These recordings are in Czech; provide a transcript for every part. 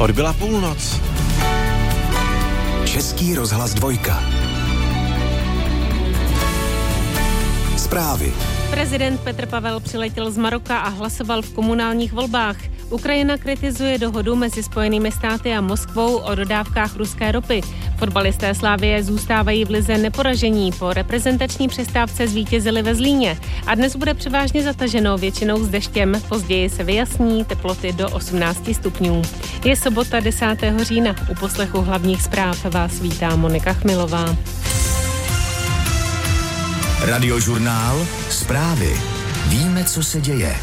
Odbyla půlnoc. Český rozhlas 2. Zprávy. Prezident Petr Pavel přiletěl z Maroka a hlasoval v komunálních volbách. Ukrajina kritizuje dohodu mezi Spojenými státy a Moskvou o dodávkách ruské ropy. Fotbalisté Slavie zůstávají v lize neporažení. Po reprezentační přestávce zvítězili ve Zlíně. A dnes bude převážně zataženo, většinou s deštěm. Později se vyjasní, teploty do 18 stupňů. Je sobota 10. října. U poslechu hlavních zpráv vás vítá Monika Chmilová. Radiožurnál. Zprávy. Víme, co se děje.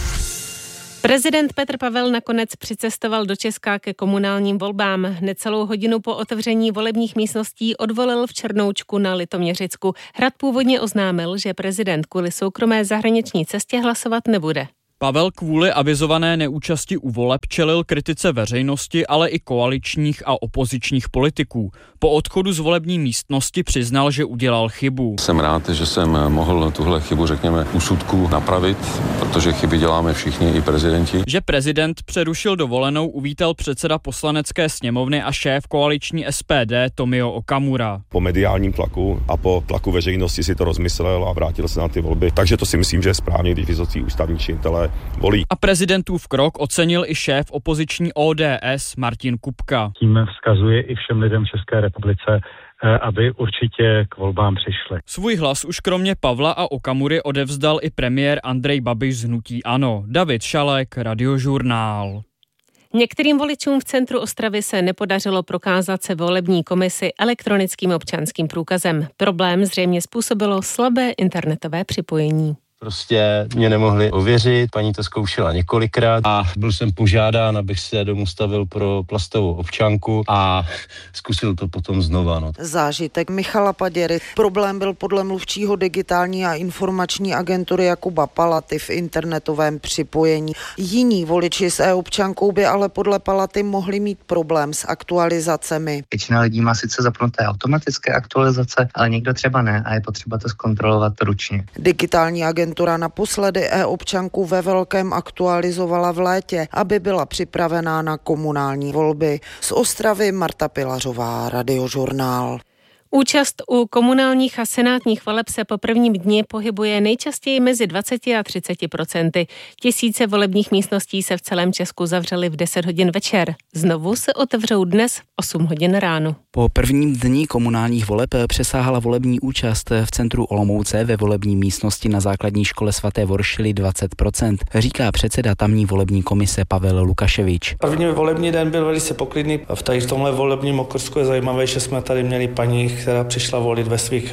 Prezident Petr Pavel nakonec přicestoval do Česka ke komunálním volbám. Necelou hodinu po otevření volebních místností odvolil v Černoučku na Litoměřicku. Hrad původně oznámil, že prezident kvůli soukromé zahraniční cestě hlasovat nebude. Pavel kvůli avizované neúčasti u voleb čelil kritice veřejnosti, ale i koaličních a opozičních politiků. Po odchodu z volební místnosti přiznal, že udělal chybu. Jsem rád, že jsem mohl tuhle chybu, řekněme, úsudku napravit, protože chyby děláme všichni, i prezidenti. Že prezident přerušil dovolenou, uvítal předseda Poslanecké sněmovny a šéf koaliční SPD Tomio Okamura. Po mediálním tlaku a po tlaku veřejnosti si to rozmyslel a vrátil se na ty volby. Takže to si myslím, že je správně, když vysocí ústavní činitelé volí. A prezidentův krok ocenil i šéf opoziční ODS Martin Kupka. Tím vzkazuje i všem lidem České republice, aby určitě k volbám přišli. Svůj hlas už kromě Pavla a Okamury odevzdal i premiér Andrej Babiš z hnutí ANO. David Šalek, Radiožurnál. Některým voličům v centru Ostravy se nepodařilo prokázat se volební komisi elektronickým občanským průkazem. Problém zřejmě způsobilo slabé internetové připojení. Prostě mě nemohli ověřit, paní to zkoušela několikrát a byl jsem požádán, abych se domů stavil pro plastovou občanku a zkusil to potom znova. Zážitek Michala Paděry. Problém byl podle mluvčího digitální a informační agentury Jakuba Palaty v internetovém připojení. Jiní voliči s e-občankou by ale podle Palaty mohli mít problém s aktualizacemi. Většina lidí má sice zapnuté automatické aktualizace, ale někdo třeba ne a je potřeba to zkontrolovat ručně. Digitální agentura naposledy e-občanku ve velkém aktualizovala v létě, aby byla připravená na komunální volby. Z Ostravy Marta Pilařová, Radiožurnál. Účast u komunálních a senátních voleb se po prvním dni pohybuje nejčastěji mezi 20 a 30%. Tisíce volebních místností se v celém Česku zavřely v 10 hodin večer. Znovu se otevřou dnes v 8 hodin ráno. Po prvním dni komunálních voleb přesáhla volební účast v centru Olomouce ve volební místnosti na základní škole svaté Voršily 20%, říká předseda tamní volební komise Pavel Lukaševič. První volební den byl velice poklidný. V tomhle volebním okrsku je zajímavé, že jsme tady měli paní, která přišla volit ve svých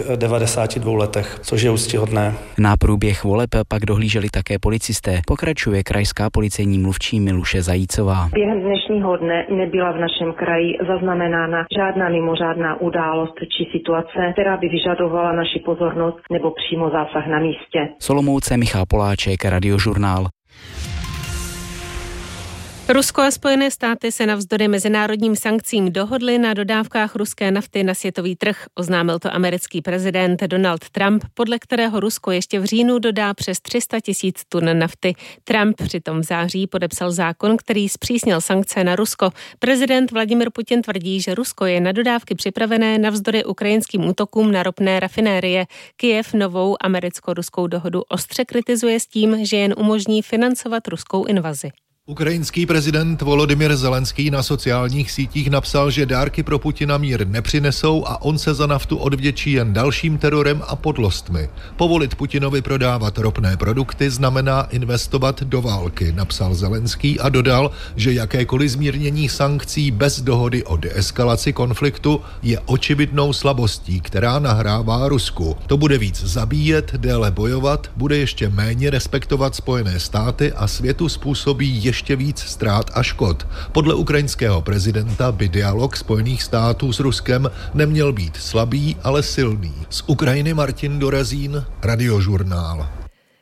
92 letech, což je úctyhodné. Na průběh voleb pak dohlíželi také policisté, pokračuje krajská policejní mluvčí Miluše Zajícová. Během dnešního dne nebyla v našem kraji zaznamenána žádná mimořádná událost či situace, která by vyžadovala naši pozornost nebo přímo zásah na místě. Z Olomouce Michal Poláček, Radiožurnál. Rusko a Spojené státy se navzdory mezinárodním sankcím dohodly na dodávkách ruské nafty na světový trh, oznámil to americký prezident Donald Trump, podle kterého Rusko ještě v říjnu dodá přes 300 000 tun nafty. Trump přitom v září podepsal zákon, který zpřísnil sankce na Rusko. Prezident Vladimir Putin tvrdí, že Rusko je na dodávky připravené navzdory ukrajinským útokům na ropné rafinérie. Kyjev novou americko-ruskou dohodu ostře kritizuje s tím, že jen umožní financovat ruskou invazi. Ukrajinský prezident Volodymyr Zelenský na sociálních sítích napsal, že dárky pro Putina mír nepřinesou a on se za naftu odvděčí jen dalším terorem a podlostmi. Povolit Putinovi prodávat ropné produkty znamená investovat do války, napsal Zelenský a dodal, že jakékoliv zmírnění sankcí bez dohody o deeskalaci konfliktu je očividnou slabostí, která nahrává Rusku. To bude víc zabíjet, déle bojovat, bude ještě méně respektovat Spojené státy a světu způsobí ještě víc ztrát a škod. Podle ukrajinského prezidenta by dialog Spojených států s Ruskem neměl být slabý, ale silný. Z Ukrajiny Martin Dorazín, Radiožurnál.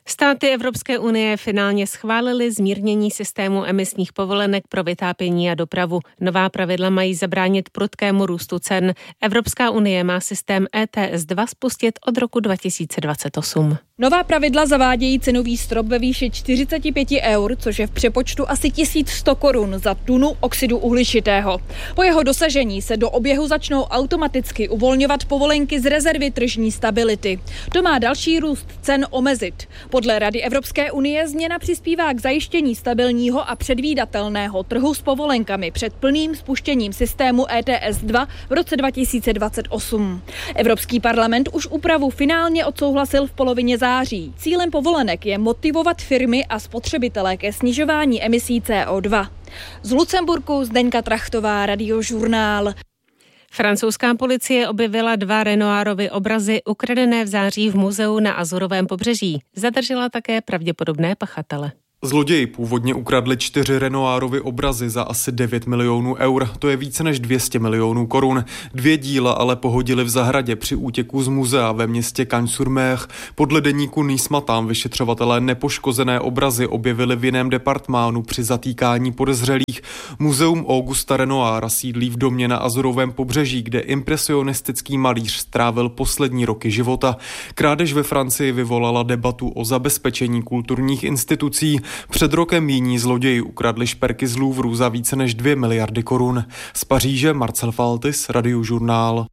Státy Evropské unie finálně schválily zmírnění systému emisních povolenek pro vytápění a dopravu. Nová pravidla mají zabránit prudkému růstu cen. Evropská unie má systém ETS2 spustit od roku 2028. Nová pravidla zavádějí cenový strop ve výši 45 eur, což je v přepočtu asi 1100 korun za tunu oxidu uhličitého. Po jeho dosažení se do oběhu začnou automaticky uvolňovat povolenky z rezervy tržní stability. To má další růst cen omezit. Podle Rady Evropské unie změna přispívá k zajištění stabilního a předvídatelného trhu s povolenkami před plným spuštěním systému ETS2 v roce 2028. Evropský parlament už úpravu finálně odsouhlasil v polovině září. Cílem povolenek je motivovat firmy a spotřebitele ke snižování emisí CO2. Z Lucemburku Zdeňka Trachtová, Radiožurnál. Francouzská policie objevila 2 Renoirovy obrazy ukradené v září v muzeu na Azurovém pobřeží. Zadržela také pravděpodobné pachatele. Zloději původně ukradli 4 Renoirovy obrazy za asi 9 milionů eur, to je více než 200 milionů korun. 2 díla ale pohodili v zahradě při útěku z muzea ve městě Cagnes-sur-Mer. Podle deníku Nice Matin vyšetřovatelé nepoškozené obrazy objevili v jiném departmánu při zatýkání podezřelých. Muzeum Augusta Renoira sídlí v domě na Azurovém pobřeží, kde impresionistický malíř strávil poslední roky života. Krádež ve Francii vyvolala debatu o zabezpečení kulturních institucí. Před rokem jiní zloději ukradli šperky z Louvru za více než 2 miliardy korun. Z Paříže Marcel Faltis, Radiožurnál.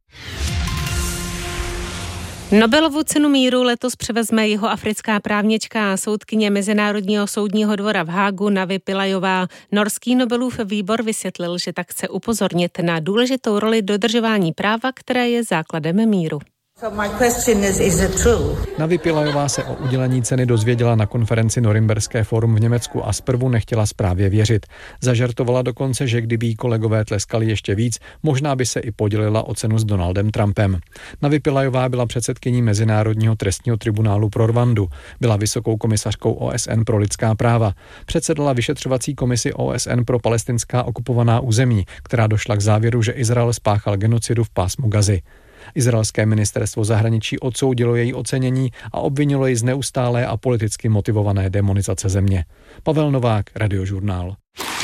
Nobelovu cenu míru letos převezme jihoafrická právnička a soudkyně Mezinárodního soudního dvora v Hágu Navi Pillajová. Norský Nobelův výbor vysvětlil, že tak chce upozornit na důležitou roli dodržování práva, které je základem míru. Navi Pillajová se o udělení ceny dozvěděla na konferenci Norimberské fórum v Německu a zprvu nechtěla zprávě věřit. Zažartovala dokonce, že kdyby jí kolegové tleskali ještě víc, možná by se i podělila o cenu s Donaldem Trumpem. Navi Pillajová byla předsedkyní Mezinárodního trestního tribunálu pro Rwandu, byla vysokou komisařkou OSN pro lidská práva, předsedala vyšetřovací komisi OSN pro palestinská okupovaná území, která došla k závěru, že Izrael spáchal genocidu v pásmu Gazy. Izraelské ministerstvo zahraničí odsoudilo její ocenění a obvinilo ji z neustálé a politicky motivované demonizace země. Pavel Novák, Radiožurnál.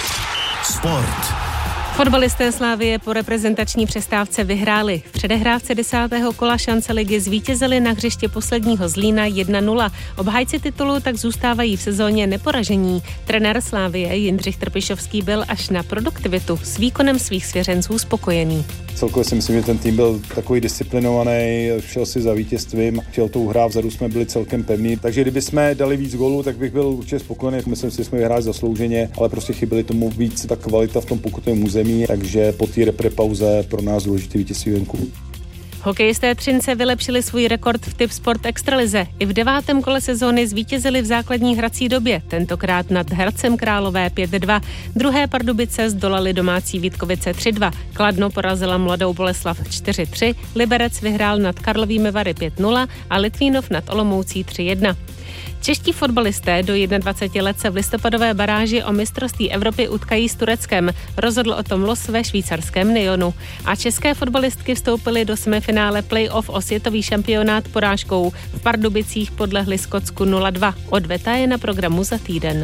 Sport. Fotbalisté Slavie po reprezentační přestávce vyhráli. V předehrávce 10. kola šance ligy zvítězili na hřišti posledního Zlína 1-0. Obhájci titulu tak zůstávají v sezóně neporažení. Trenér Slavie Jindřich Trpišovský byl až na produktivitu s výkonem svých svěřenců spokojený. Celkově si myslím, že ten tým byl takový disciplinovaný, šel si za vítězstvím, chtěl to uhrát, vzadu jsme byli celkem pevní. Takže kdyby jsme dali víc gólů, tak bych byl určitě spokojený. Myslím si, že jsme vyhráli zaslouženě, ale prostě chyběly tomu víc ta kvalita v tom pokutovém území, takže po té reprepauze pro nás důležitý vítězství venku. Hokejisté Třince vylepšili svůj rekord v Tipsport Extralize. I v 9. kole sezóny zvítězili v základní hrací době, tentokrát nad Hradcem Králové 5-2. Druhé Pardubice zdolali domácí Vítkovice 3-2. Kladno porazila Mladou Boleslav 4-3, Liberec vyhrál nad Karlovými Vary 5-0 a Litvínov nad Olomoucí 3-1. Čeští fotbalisté do 21 let se v listopadové baráži o mistrovství Evropy utkají s Tureckem. Rozhodl o tom los ve švýcarském Nyonu. A české fotbalistky vstoupily do semifinále play-off o světový šampionát porážkou. V Pardubicích podlehli Skotsku 0-2. Odveta je na programu za týden.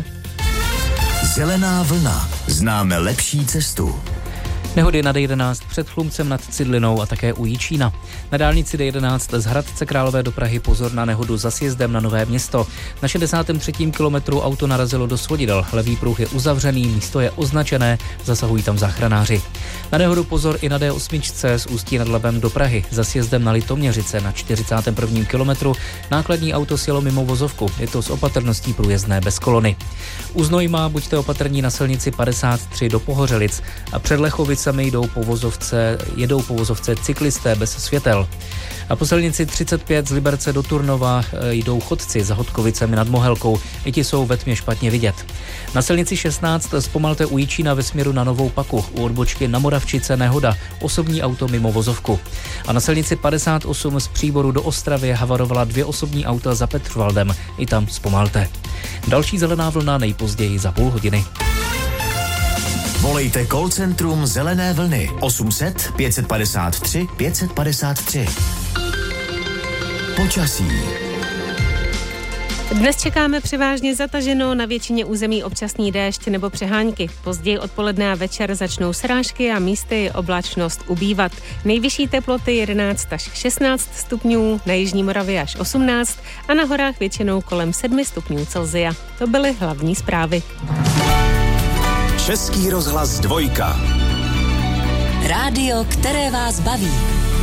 Zelená vlna. Známe lepší cestu. Nehody na D11 před Chlumcem nad Cidlinou a také u Jičína. Na dálnici D11 z Hradce Králové do Prahy pozor na nehodu za sjezdem na Nové Město. Na 63. kilometru auto narazilo do svodidel. Levý pruh je uzavřený, místo je označené, zasahují tam záchranáři. Na nehodu pozor i na D8 z Ústí nad Labem do Prahy. Za sjezdem na Litoměřice na 41. kilometru nákladní auto sjelo mimo vozovku. Je to s opatrností průjezdné bez kolony. U Znojma buďte opatrní na silnici 53 do Pohořelic a před Lechovicemi jedou po vozovce cyklisté bez světel. A po silnici 35 z Liberce do Turnova jdou chodci za Hodkovicemi nad Mohelkou. I ti jsou ve tmě špatně vidět. Na silnici 16 zpomalte u Jičína ve směru na Novou Paku. U odbočky na Moravčice nehoda. Osobní auto mimo vozovku. A na silnici 58 z Příboru do Ostravy havarovala 2 osobní auta za Petrvaldem. I tam zpomalte. Další zelená vlna nejpozději za půl hodiny. Volejte call centrum Zelené vlny 800 553 553. Počasí. Dnes čekáme převážně zataženo, na většině území občasný déšť nebo přehánky. Později odpoledne a večer začnou srážky a místy oblačnost ubývat. Nejvyšší teploty 11 až 16 stupňů, na jižní Moravě až 18 a na horách většinou kolem 7 stupňů Celsia. To byly hlavní zprávy. Český rozhlas 2. Rádio, které vás baví.